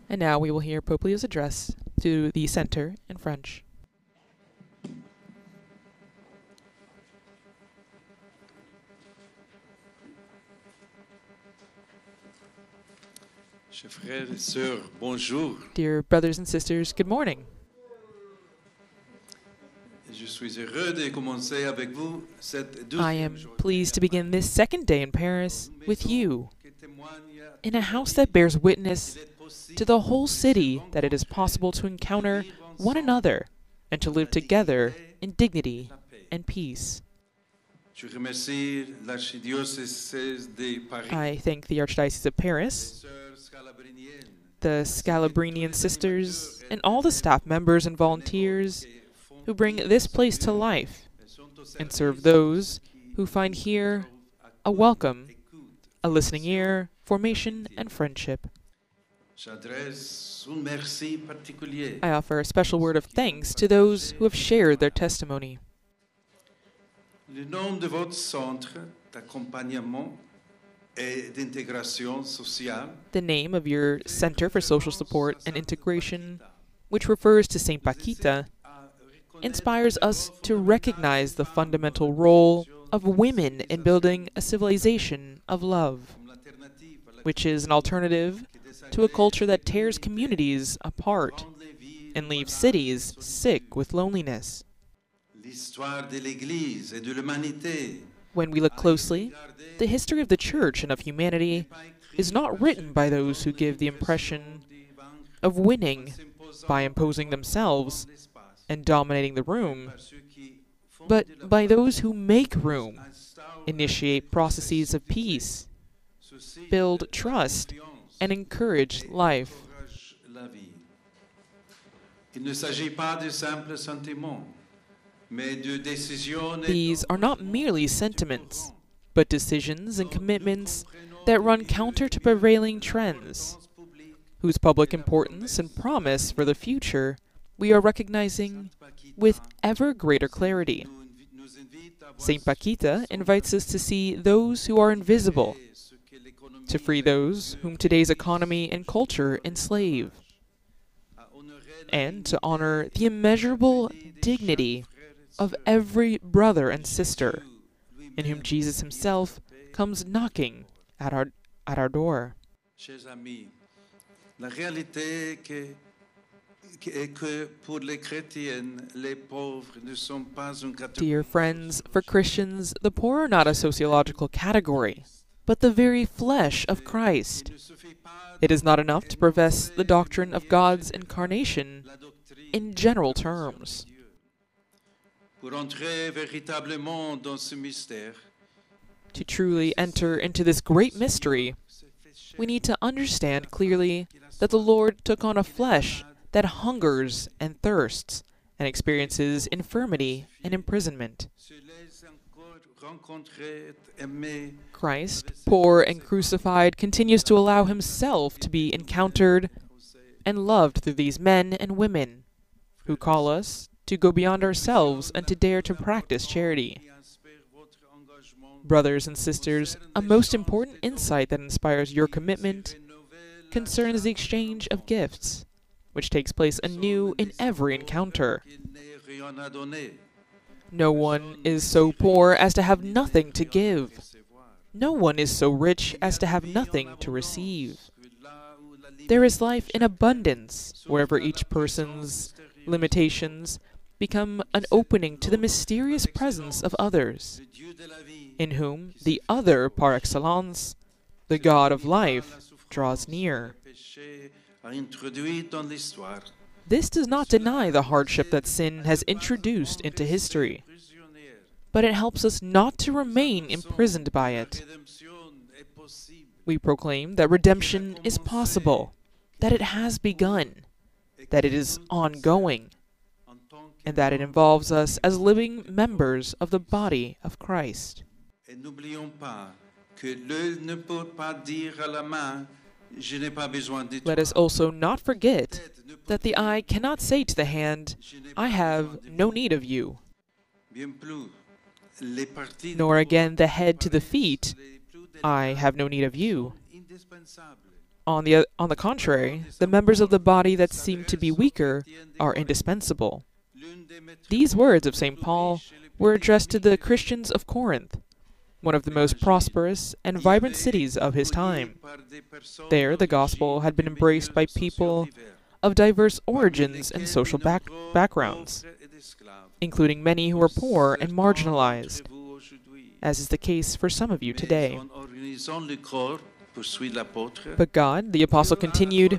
And now we will hear Pope Leo's address to the Center in French. Chers frères et sœurs, bonjour. Dear brothers and sisters, good morning. Je suis heureux de commencer avec vous cette I am douzième journée pleased to begin this second day in Paris with you, in a house that bears witness to the whole city that it is possible to encounter one another and to live together in dignity and peace. Je remercie l'archidiocèse de Paris, I thank the Archdiocese of Paris, sœurs scalabriniennes, the Scalabrinian sisters, and all the staff members and volunteers who bring this place to life and serve those who find here a welcome, a listening ear, formation, and friendship. J'adresse un merci particulier I offer a special word of thanks to those who have shared their testimony. le nom de votre centre d'accompagnement et d'intégration sociale, The name of your Center for Social Support and Integration, which refers to St. Paquita, inspires us to recognize the fundamental role of women in building a civilization of love, which is an alternative to a culture that tears communities apart and leaves cities sick with loneliness. l'histoire de l'Église et de l'humanité. When we look closely, the history of the Church and of humanity is not written by those who give the impression of winning by imposing themselves and dominating the room, but by those who make room, initiate processes of peace, build trust, and encourage life. Il ne s'agit pas de simples sentiments, mais de décisions. These are not merely sentiments, but decisions and commitments that run counter to prevailing trends, whose public importance and promise for the future we are recognizing with ever greater clarity. St. Paquita invites us to see those who are invisible, to free those whom today's economy and culture enslave, and to honor the immeasurable dignity of every brother and sister in whom Jesus himself comes knocking at our door. Chers amis, la réalité est que pour les chrétiens, les pauvres ne sont pas une catégorie. Dear friends, for Christians, the poor are not a sociological category, but the very flesh of Christ. It is not enough to profess the doctrine of God's incarnation in general terms. Pour entrer véritablement dans ce mystère, To truly enter into this great mystery, we need to understand clearly that the Lord took on a flesh that hungers and thirsts and experiences infirmity and imprisonment. se laisse encore rencontrer, aimer, Christ, poor and crucified, continues to allow himself to be encountered and loved through these men and women who call us to go beyond ourselves and to dare to practice charity. et inspire votre engagement. Brothers and sisters, a most important insight that inspires your commitment concerns the exchange of gifts, which takes place anew in every encounter. Qu'il n'ait rien à donner. No one is so poor as to have nothing to give. No one is so rich as to have nothing to receive. There is life in abundance wherever each person's limitations become an opening to the mysterious presence of others, Le Dieu de la vie, in whom the other par excellence, the God of life, draws near. péché a introduit dans l'histoire. This does not deny the hardship that sin has introduced into history, Prisonnière. but it helps us not to remain imprisoned by it. Rédemption est possible. We proclaim that redemption is possible, that it has begun, that it is ongoing, En tant que and that it involves us as living members of the body of Christ. Et n'oublions pas que l'œil ne peut pas dire à la main, je n'ai pas besoin de toi. Let us also not forget that the eye cannot say to the hand, I have no need of you, Bien plus, les parties nor again the head to the feet, I have no need of you. indispensables. On the contrary, the members of the body that seem to be weaker are indispensable. These words of St. Paul were addressed to the Christians of Corinth, one of the most prosperous and vibrant cities of his time. There, the gospel had been embraced by people of diverse origins and social backgrounds, including many who were poor and marginalized, as is the case for some of you today. But God, the apostle continued,